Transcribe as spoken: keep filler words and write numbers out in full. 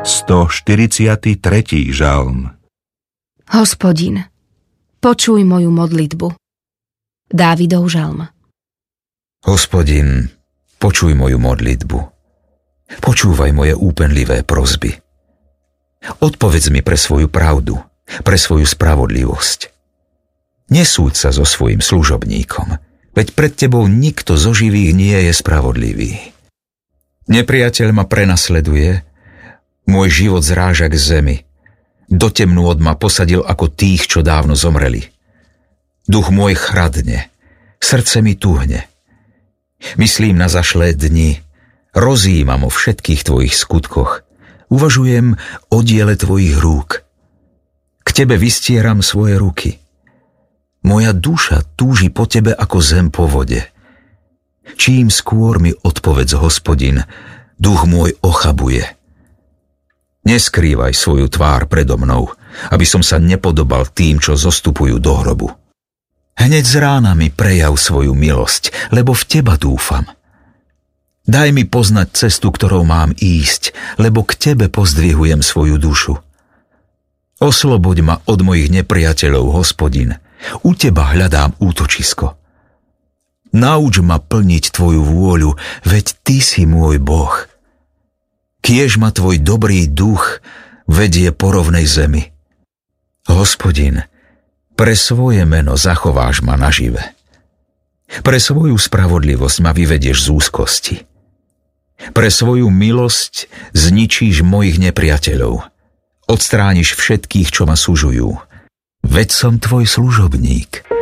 stoštyridsiaty tretí žalm. Hospodin, počuj moju modlitbu. Dávidov žalm. Hospodin, počuj moju modlitbu. Počúvaj moje úpenlivé prosby. Odpovedz mi pre svoju pravdu, pre svoju spravodlivosť. Nesúď sa so svojím služobníkom, veď pred tebou nikto zo živých nie je spravodlivý. Nepriateľ ma prenasleduje, môj život zráža k zemi. Do temnú od ma posadil ako tých, čo dávno zomreli. Duch môj chradne, srdce mi tuhne. Myslím na zašlé dni, rozjímam o všetkých tvojich skutkoch, uvažujem o diele tvojich rúk. K tebe vystieram svoje ruky. Moja duša túži po tebe ako zem po vode. Čím skôr mi odpovedz, Hospodin, duch môj ochabuje. Neskrývaj svoju tvár predo mnou, aby som sa nepodobal tým, čo zostupujú do hrobu. Hneď z rána mi prejav svoju milosť, lebo v teba dúfam. Daj mi poznať cestu, ktorou mám ísť, lebo k tebe pozdvihujem svoju dušu. Osloboď ma od mojich nepriateľov, Hospodin, u teba hľadám útočisko. Nauč ma plniť tvoju vôľu, veď ty si môj Boh. Kiež ma tvoj dobrý duch vedie po rovnej zemi. Hospodin, pre svoje meno zachováš ma nažive. Pre svoju spravodlivosť ma vyvedieš z úzkosti. Pre svoju milosť zničíš mojich nepriateľov. Odstrániš všetkých, čo ma sužujú. Veď som tvoj služobník.